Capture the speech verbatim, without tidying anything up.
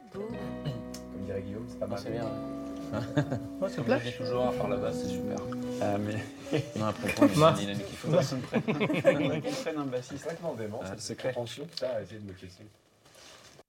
Comme dirait Guillaume, c'est pas Non, mal. c'est bien. Ouais, c'est Je clair. dis toujours, à part là-bas, c'est super. Ah, mais Non, après, on prend une dynamique. Il faudrait que ça me prenne. on a qu'on prenne un bassiste. C'est complètement dément, Ah, cette c'est clair. attention que ça a essayé de me questionner.